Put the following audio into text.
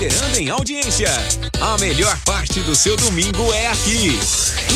esperando em audiência. A melhor parte do seu domingo é aqui.